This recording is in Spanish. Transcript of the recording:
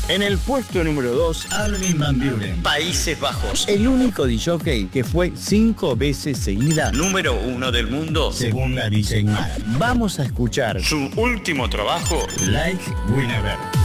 En el puesto número 2, Armin van Buuren, Países Bajos. El único disc-jockey que fue 5 veces seguida número 1 del mundo, según la DJ Mag. Vamos a escuchar su último trabajo, Like We Never.